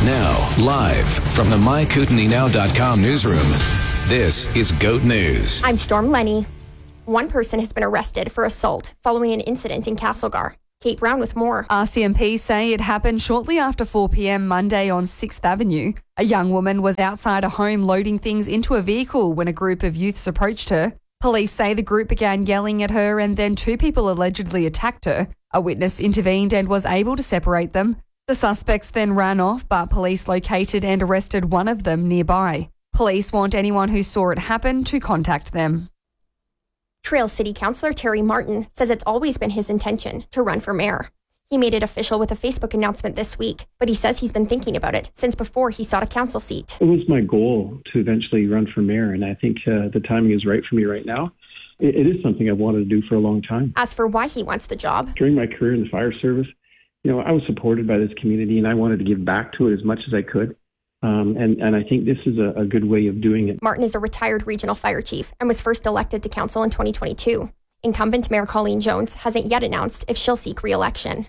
Now, live from the MyKootenaeNow.com newsroom, this is GOAT News. I'm Storm Lenny. One person has been arrested for assault following an incident in Castlegar. Kate Brown with more. RCMP say it happened shortly after 4 p.m. Monday on 6th Avenue. A young woman was outside a home loading things into a vehicle when a group of youths approached her. Police say the group began yelling at her and then two people allegedly attacked her. A witness intervened and was able to separate them. The suspects then ran off, but police located and arrested one of them nearby. Police want anyone who saw it happen to contact them. Trail City Councillor Terry Martin says it's always been his intention to run for mayor. He made it official with a Facebook announcement this week, but he says he's been thinking about it since before he sought a council seat. It was my goal to eventually run for mayor, and I think the timing is right for me right now. It is something I've wanted to do for a long time. As for why he wants the job, during my career in the fire service, I was supported by this community, and I wanted to give back to it as much as I could. And I think this is a good way of doing it. Martin is a retired regional fire chief and was first elected to council in 2022. Incumbent Mayor Colleen Jones hasn't yet announced if she'll seek re-election.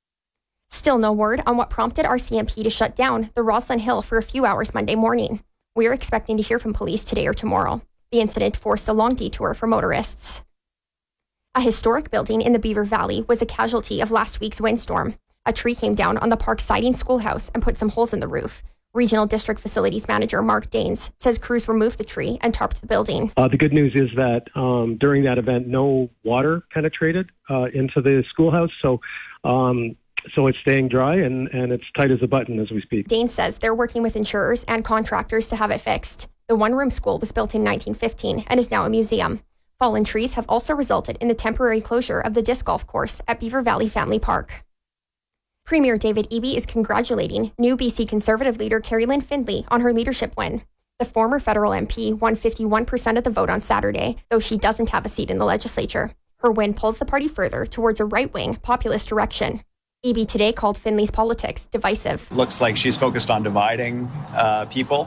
Still no word on what prompted RCMP to shut down the Roslyn Hill for a few hours Monday morning. We're expecting to hear from police today or tomorrow. The incident forced a long detour for motorists. A historic building in the Beaver Valley was a casualty of last week's windstorm. A tree came down on the park siding schoolhouse and put some holes in the roof. Regional District Facilities Manager Mark Daines says crews removed the tree and tarped the building. The good news is that during that event, no water penetrated into the schoolhouse, so it's staying dry and it's tight as a button as we speak. Daines says they're working with insurers and contractors to have it fixed. The one-room school was built in 1915 and is now a museum. Fallen trees have also resulted in the temporary closure of the disc golf course at Beaver Valley Family Park. Premier David Eby is congratulating new BC Conservative leader Carrie Lynn Findlay on her leadership win. The former federal MP won 51% of the vote on Saturday, though she doesn't have a seat in the legislature. Her win pulls the party further towards a right-wing populist direction. Eby today called Findlay's politics divisive. Looks like she's focused on dividing people,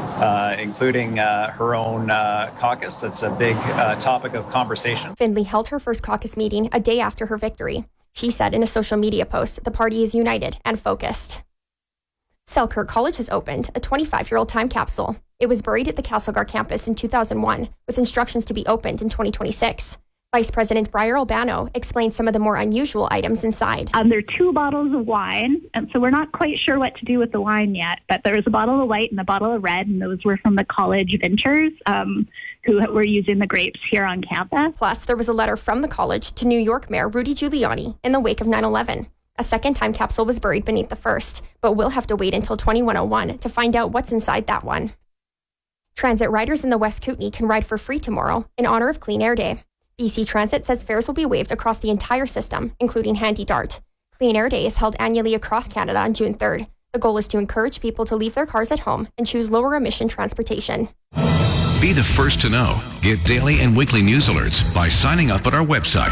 including her own caucus. That's a big topic of conversation. Findlay held her first caucus meeting a day after her victory. She said in a social media post, the party is united and focused. Selkirk College has opened a 25-year-old time capsule. It was buried at the Castlegar campus in 2001, with instructions to be opened in 2026. Vice President Briar Albano explained some of the more unusual items inside. There are 2 bottles of wine, and so we're not quite sure what to do with the wine yet, but there was a bottle of white and a bottle of red, and those were from the college vintners who were using the grapes here on campus. Plus, there was a letter from the college to New York Mayor Rudy Giuliani in the wake of 9/11. A second time capsule was buried beneath the first, but we'll have to wait until 2101 to find out what's inside that one. Transit riders in the West Kootenay can ride for free tomorrow in honor of Clean Air Day. BC Transit says fares will be waived across the entire system, including Handy Dart. Clean Air Day is held annually across Canada on June 3rd. The goal is to encourage people to leave their cars at home and choose lower emission transportation. Be the first to know. Get daily and weekly news alerts by signing up at our website,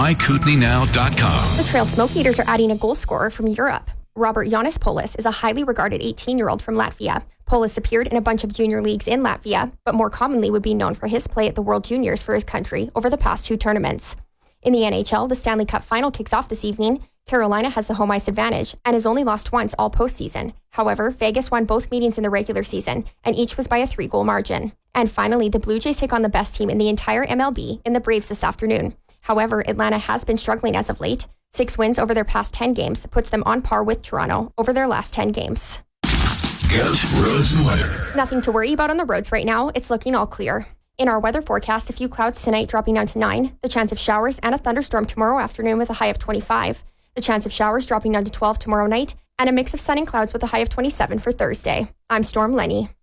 MyKootenaeNow.com. The Trail Smoke Eaters are adding a goal scorer from Europe. Robert Janis Polis is a highly regarded 18-year-old from Latvia. Polis appeared in a bunch of junior leagues in Latvia, but more commonly would be known for his play at the World Juniors for his country over the past 2 tournaments. In the NHL, the Stanley Cup Final kicks off this evening. Carolina has the home ice advantage and has only lost once all postseason. However, Vegas won both meetings in the regular season, and each was by a 3-goal margin. And finally, the Blue Jays take on the best team in the entire MLB in the Braves this afternoon. However, Atlanta has been struggling as of late. 6 wins over their past 10 games puts them on par with Toronto over their last 10 games. GOAT Roads and Weather. Nothing to worry about on the roads right now. It's looking all clear. In our weather forecast, a few clouds tonight dropping down to 9, the chance of showers and a thunderstorm tomorrow afternoon with a high of 25, the chance of showers dropping down to 12 tomorrow night, and a mix of sun and clouds with a high of 27 for Thursday. I'm Storm Lenny.